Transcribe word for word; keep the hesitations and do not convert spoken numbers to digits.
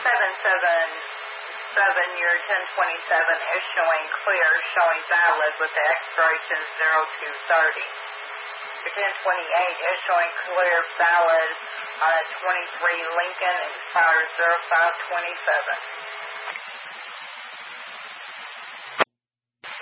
seven seven seven, your ten twenty-seven is showing clear, showing valid with the expiration zero two thirty. Your ten twenty-eight is showing clear, valid on a twenty-three Lincoln, expires zero five twenty-seven.